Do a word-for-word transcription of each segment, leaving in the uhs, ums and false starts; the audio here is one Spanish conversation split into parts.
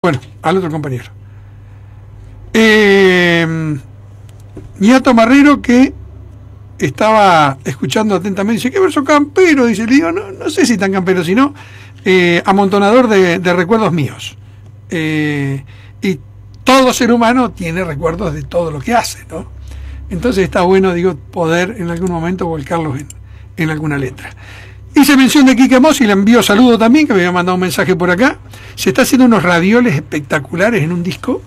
Bueno, al otro compañero. Eh, Ñato Marrero, que estaba escuchando atentamente, dice, ¿qué verso campero? Dice, le digo, no, no sé si tan campero, sino eh, amontonador de, de recuerdos míos. Eh, y todo ser humano tiene recuerdos de todo lo que hace, ¿no? Entonces está bueno, digo, poder en algún momento volcarlos en, en alguna letra. Hice mención de Quique Mossi, le envío saludo también, que me había mandado un mensaje por acá. Se está haciendo unos ravioles espectaculares en un disco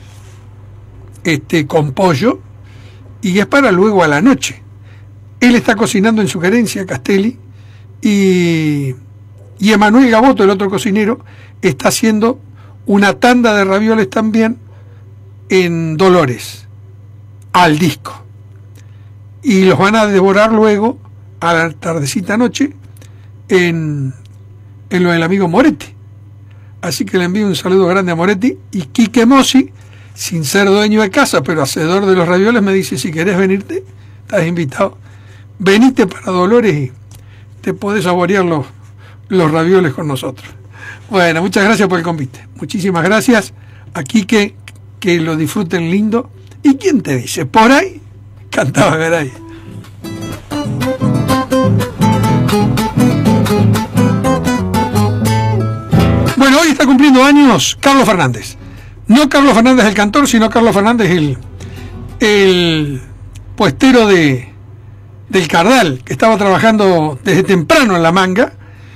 este, con pollo, y es para luego a la noche. Él está cocinando en Sugerencia, Castelli, y, y Emanuel Gaboto, el otro cocinero, está haciendo una tanda de ravioles también en Dolores, al disco. Y los van a devorar luego, a la tardecita noche, en, en lo del amigo Moretti. Así que le envío un saludo grande a Moretti. Y Quique Mossi, sin ser dueño de casa, pero hacedor de los ravioles, me dice, si querés venirte, estás invitado. Venite para Dolores y te podés saborear los, los ravioles con nosotros. Bueno, muchas gracias por el convite. Muchísimas gracias a Quique, que lo disfruten lindo. ¿Y quién te dice? Por ahí cantaba Garay. Bueno, hoy está cumpliendo años Carlos Fernández. No Carlos Fernández el cantor, sino Carlos Fernández el, el puestero de, del Cardal, que estaba trabajando desde temprano en La Manga,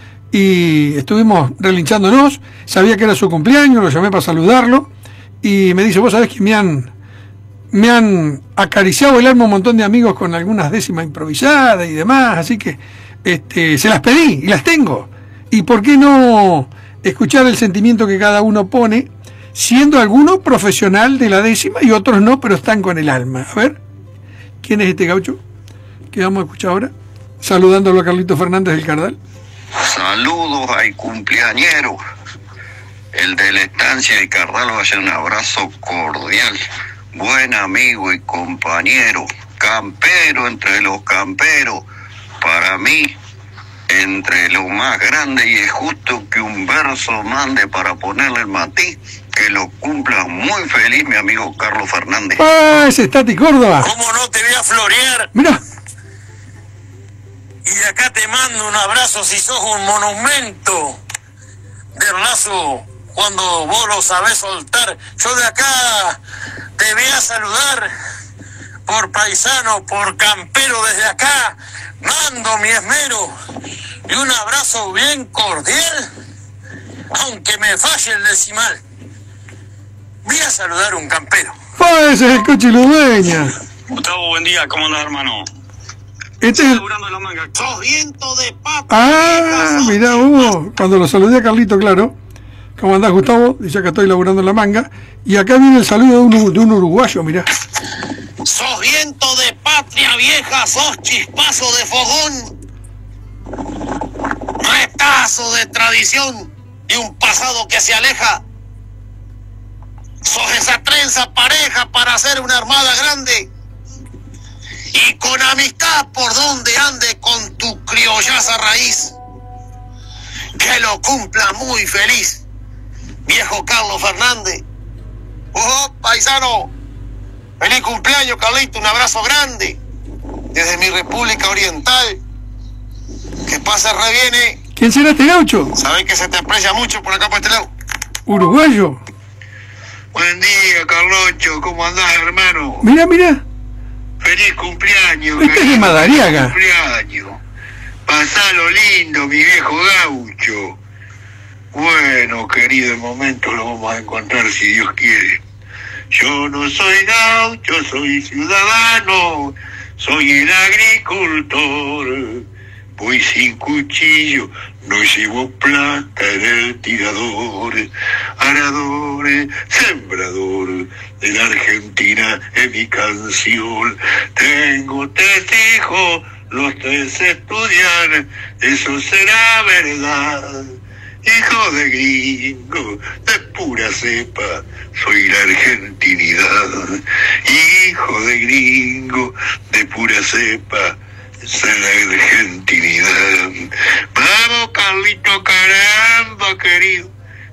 y estuvimos relinchándonos. Sabía que era su cumpleaños, lo llamé para saludarlo, y me dice, vos sabés que me han, me han acariciado el alma un montón de amigos con algunas décimas improvisadas y demás, así que este, se las pedí y las tengo. ¿Y por qué no escuchar el sentimiento que cada uno pone, siendo alguno profesional de la décima y otros no, pero están con el alma? A ver, ¿quién es este gaucho que vamos a escuchar ahora? Saludándolo a Carlito Fernández del Cardal. Saludos al cumpleañero, el de la estancia del Cardal, vaya un abrazo cordial, buen amigo y compañero, campero entre los camperos, para mí, entre lo más grande, y es justo que un verso mande para ponerle el matiz, que lo cumpla muy feliz mi amigo Carlos Fernández. ¡Ah, ese es Tati Córdoba! ¿Cómo no te voy a florear? Mirá. Y de acá te mando un abrazo si sos un monumento de lazo cuando vos lo sabés soltar. Yo de acá te voy a saludar por paisano, por campero, desde acá mando mi esmero y un abrazo bien cordial, aunque me falle el decimal. Voy a saludar a un campero. ¡Ah, ese es el Cochi Ludueña! Gustavo, buen día, ¿cómo andás, hermano? Este es... Laburando La Manga. ¡Sos viento de pata! Ah, mirá vos, cuando lo saludé a Carlito, claro. ¿Cómo andás, Gustavo? Dice que estoy laburando en La Manga. Y acá viene el saludo de un, de un uruguayo, mirá. ¡Sos viento de patria vieja! ¡Sos chispazo de fogón! ¡Retazo de tradición y un pasado que se aleja! ¡Sos esa trenza pareja para hacer una armada grande! Y con amistad por donde ande con tu criollaza raíz. Que lo cumpla muy feliz, viejo Carlos Fernández. ¡Oh, paisano! ¡Feliz cumpleaños, Carlito! Un abrazo grande desde mi República Oriental. Que pase re bien, ¿eh? ¿Quién será este gaucho? Sabés que se te aprecia mucho por acá, por este lado. Uruguayo. Buen día, Carloncho, ¿cómo andás, hermano? Mirá, mirá. Feliz cumpleaños. Este es de Madariaga. Feliz cumpleaños. Pasalo lindo, mi viejo gaucho. Bueno, querido, el momento lo vamos a encontrar si Dios quiere. Yo no soy gaucho, soy ciudadano, soy el agricultor. Voy sin cuchillo, no llevo plata en el tirador. Arador, sembrador de la Argentina es mi canción. Tengo tres hijos, los tres estudian, eso será verdad. Hijo de gringo, de pura cepa, soy la argentinidad. Hijo de gringo, de pura cepa, soy la argentinidad. Vamos, Carlito, caramba, querido.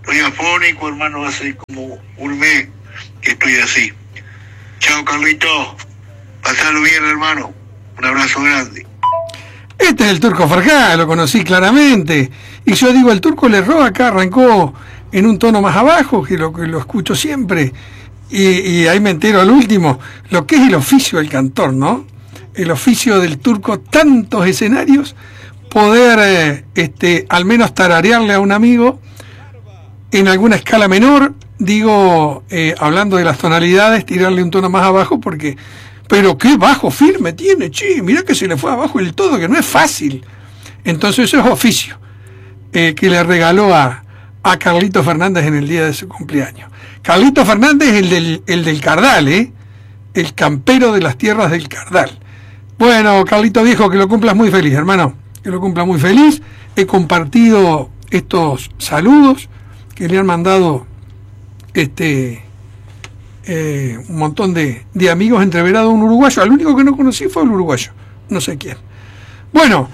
Estoy afónico, hermano, hace como un mes que estoy así. Chao, Carlito. Pasalo bien, hermano. Un abrazo grande. Este es el Turco Farjá, lo conocí claramente. Y yo digo, el Turco le erró acá, arrancó en un tono más abajo, que lo, que lo escucho siempre. Y, y ahí me entero al último, lo que es el oficio del cantor, ¿no? El oficio del Turco, tantos escenarios, poder eh, este, al menos tararearle a un amigo en alguna escala menor, digo, eh, hablando de las tonalidades, tirarle un tono más abajo, porque, pero qué bajo firme tiene, che, mirá que se le fue abajo el todo, que no es fácil. Entonces eso es oficio, eh, que le regaló a, a Carlito Fernández en el día de su cumpleaños. Carlito Fernández, el del, el del Cardal, ¿eh? El campero de las tierras del Cardal. Bueno, Carlito viejo, que lo cumplas muy feliz, hermano, que lo cumpla muy feliz. He compartido estos saludos que le han mandado este eh, un montón de, de amigos, entreverados un uruguayo. Al único que no conocí fue el uruguayo, no sé quién. Bueno,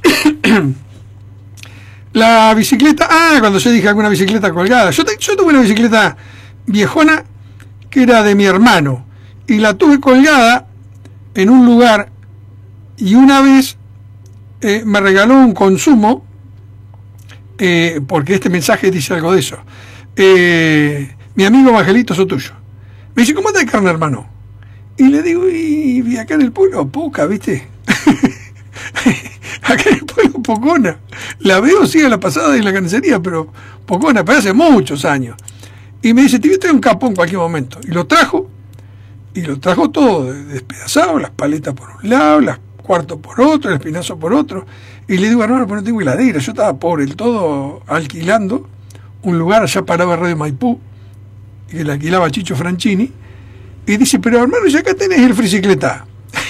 la bicicleta, ah, cuando yo dije alguna bicicleta colgada, yo, te, yo tuve una bicicleta viejona que era de mi hermano y la tuve colgada en un lugar, y una vez eh, me regaló un consumo, eh, porque este mensaje dice algo de eso. Eh, mi amigo Evangelito Sotuyo me dice, ¿cómo anda de carne, hermano? Y le digo, y, y acá en el pueblo poca, ¿viste? Acá en el pueblo pocona. La veo, sí, a la pasada de la carnicería, pero pocona, pero hace muchos años. Y me dice, te voy a traer un capón en cualquier momento. Y lo trajo, y lo trajo todo despedazado, las paletas por un lado, las cuartos por otro, el espinazo por otro. Y le digo, hermano, pero no tengo heladera. Yo estaba pobre, el todo alquilando un lugar allá paraba Radio Maipú, que le alquilaba Chicho Franchini. Y dice, pero hermano, ya acá tenés el fricicleta.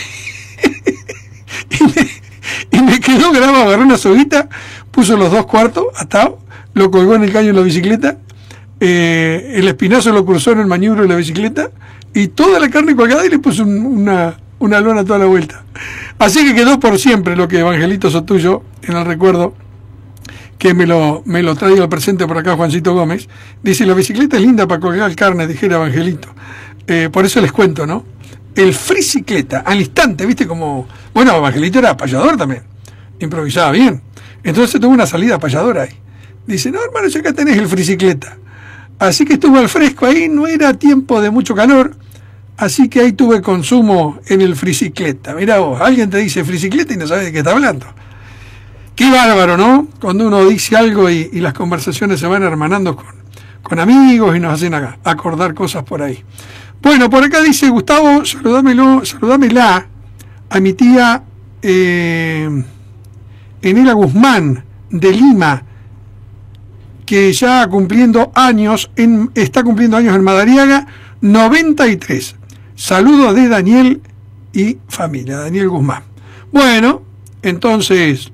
y, me, y me quedó grabado, agarró una soguita, puso los dos cuartos atado, lo colgó en el caño de la bicicleta, eh, el espinazo lo cruzó en el maniobro de la bicicleta, y toda la carne colgada, y le puso un, una, una lona toda la vuelta. Así que quedó por siempre lo que Evangelito Sotuyo, en el recuerdo, que me lo, me lo traigo al presente por acá Juancito Gómez, dice, la bicicleta es linda para colgar carne, dijera Evangelito. Eh, por eso les cuento, ¿no? El fricicleta, al instante, ¿viste? Como, bueno, Evangelito era payador también, improvisaba bien. Entonces tuvo una salida payadora ahí. Dice, no, hermano, ya acá tenés el fricicleta. Así que estuvo al fresco ahí, no era tiempo de mucho calor, así que ahí tuve consumo en el fricicleta. Mirá vos, alguien te dice fricicleta y no sabe de qué está hablando. Qué bárbaro, ¿no? Cuando uno dice algo y, y las conversaciones se van hermanando con, con amigos y nos hacen acá, acordar cosas por ahí. Bueno, por acá dice Gustavo, saludámelo, saludámela a mi tía eh, Enela Guzmán de Lima, que ya cumpliendo años, en, está cumpliendo años en Madariaga, noventa y tres. Saludos de Daniel y familia, Daniel Guzmán. Bueno, entonces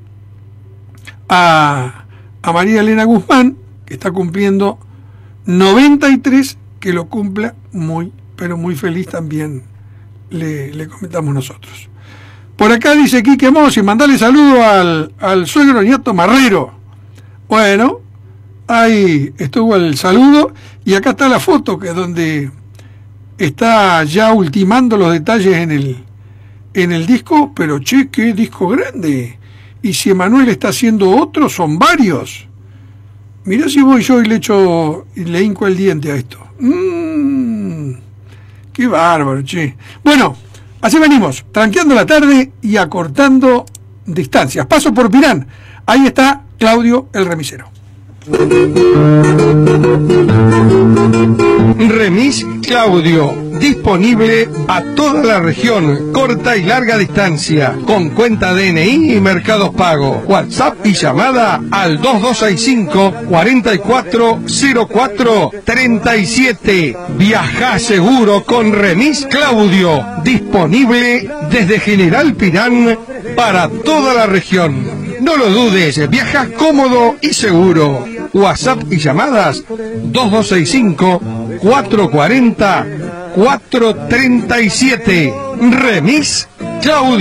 a, a María Elena Guzmán, que está cumpliendo noventa y tres, que lo cumpla muy, pero muy feliz también, le, le comentamos nosotros. Por acá dice Quique Mossi, mandale saludo al, al suegro Ñato Marrero. Bueno, ahí estuvo el saludo, y acá está la foto, que es donde está ya ultimando los detalles en el, en el disco, pero che, qué disco grande. Y si Emanuel está haciendo otro, son varios. Mirá si voy yo y le echo, y le hinco el diente a esto. Mmm, qué bárbaro, che. Bueno, así venimos, tranqueando la tarde y acortando distancias. Paso por Pirán. Ahí está Claudio el remisero. Remis Claudio, disponible a toda la región, corta y larga distancia, con cuenta D N I y Mercados Pago. WhatsApp y llamada al dos dos seis cinco, cuatro cuatro cero cuatro tres siete. Viaja seguro con Remis Claudio, disponible desde General Pirán para toda la región. No lo dudes, viaja cómodo y seguro. WhatsApp y llamadas dos dos seis cinco, cuatro cuatro cero, cuatro tres siete. Remis Claudio.